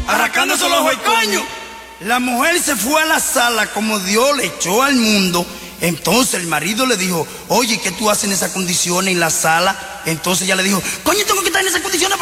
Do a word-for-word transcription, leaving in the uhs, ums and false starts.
arrancándose los ojos, coño. La mujer se fue a la sala como Dios le echó al mundo. Entonces el marido le dijo, oye, ¿qué tú haces en esas condiciones en la sala? Entonces ella le dijo, coño, tengo que estar en esas condiciones